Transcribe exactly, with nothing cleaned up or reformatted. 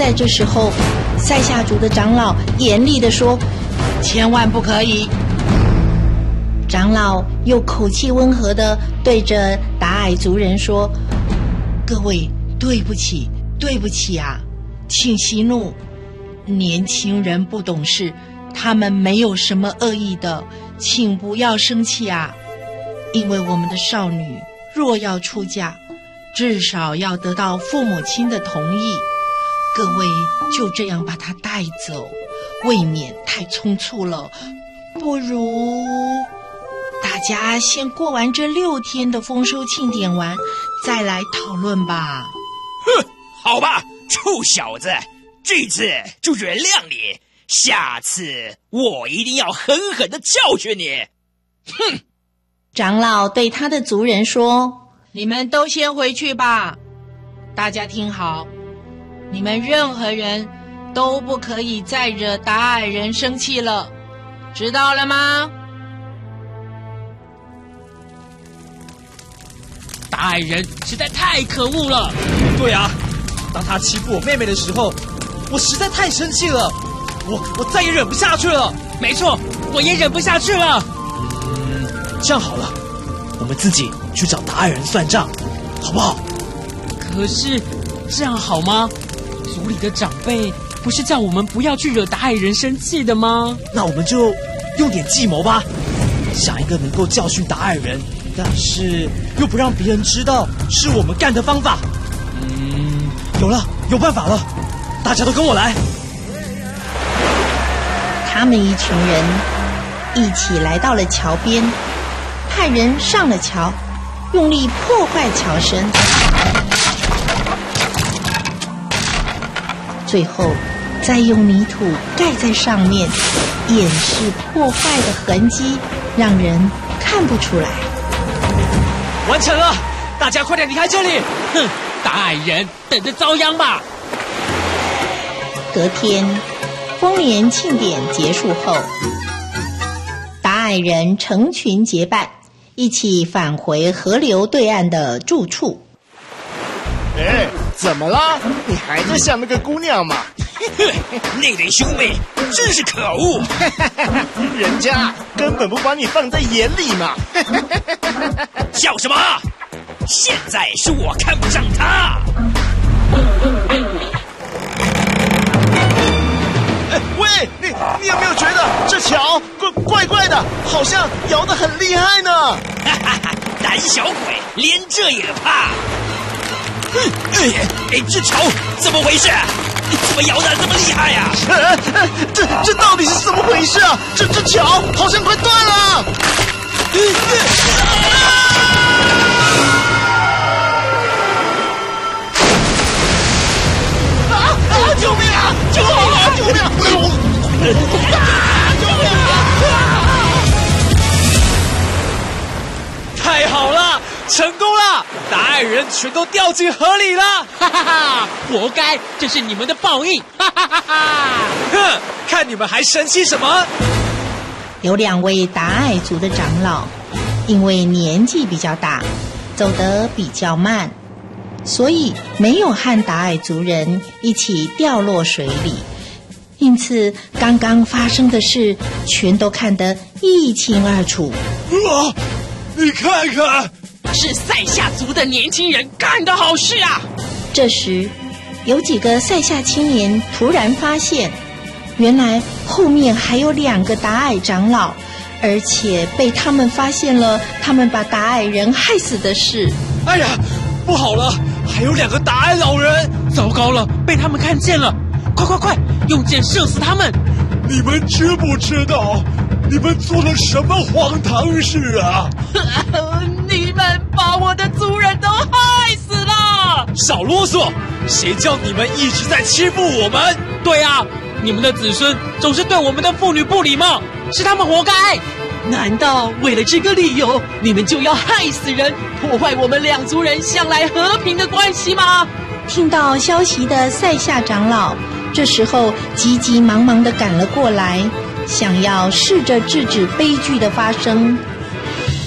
在这时候，塞夏族的长老严厉地说：“千万不可以！”长老又口气温和地对着达矮族人说：“各位，对不起，对不起啊，请息怒。年轻人不懂事，他们没有什么恶意的，请不要生气啊。因为我们的少女若要出嫁，至少要得到父母亲的同意。各位就这样把她带走，未免太匆促了。不如大家先过完这六天的丰收庆典完，再来讨论吧。” 哼，好吧，臭小子，这次就原谅你，下次我一定要狠狠地教训你。哼！ 长老对他的族人说：“你们都先回去吧。大家听好，你们任何人都不可以再惹达矮人生气了，知道了吗？” 达矮人实在太可恶了。 对啊，当他欺负我妹妹的时候，我实在太生气了，我我再也忍不下去了。 没错，我也忍不下去了。 嗯，这样好了，我们自己去找达矮人算账，好不好？ 可是这样好吗？族里的长辈不是叫我们不要去惹达矮人生气的吗？ 那我们就用点计谋吧，想一个能够教训达矮人，但是又不让别人知道是我们干的方法。嗯，有了，有办法了，大家都跟我来。 他们一群人一起来到了桥边，派人上了桥，用力破坏桥身，最后再用泥土盖在上面，掩饰破坏的痕迹，让人看不出来。 完成了，大家快点离开这里！ 哼，达矮人等着遭殃吧。 隔天，丰年庆典结束后，达矮人成群结伴，一起返回河流对岸的住处。 哎，怎么了？你还在想那个姑娘吗？ 那对兄妹真是可恶， 人家根本不把你放在眼里嘛。 笑什么？现在是我看不上他。 哎，喂，你你有没有觉得这桥怪怪怪的，好像摇得很厉害呢？ 哈哈哈，胆小鬼，连这也怕？嗯，哎，哎，这桥怎么回事？怎么摇得这么厉害呀、啊哎哎？这这到底是怎么回事啊？这这桥好像快断了！嗯啊啊啊！救命啊！救命啊！救命啊！啊！救命啊！ 太好了，成功了！达矮人全都掉进河里了！ 哈哈哈，活该，这是你们的报应！哈哈哈哈！ 哼，看你们还生气什么？ 有两位达矮族的长老，因为年纪比较大，走得比较慢，所以没有和达矮族人一起掉落水里，因此刚刚发生的事全都看得一清二楚。 啊！你看看， 是塞夏族的年轻人干的好事啊！ 这时，有几个塞夏青年突然发现，原来后面还有两个达矮长老，而且被他们发现了他们把达矮人害死的事。 哎呀，不好了，还有两个达矮老人！ 糟糕了，被他们看见了！快快快，用箭射死他们！ 你们知不知道你们做了什么荒唐事啊？ 你们把我的族人都害死了！ 少啰嗦，谁叫你们一直在欺负我们？ 对啊，你们的子孙总是对我们的妇女不礼貌，是他们活该。 难道为了这个理由，你们就要害死人，破坏我们两族人向来和平的关系吗？ 听到消息的塞夏长老这时候急急忙忙地赶了过来，想要试着制止悲剧的发生。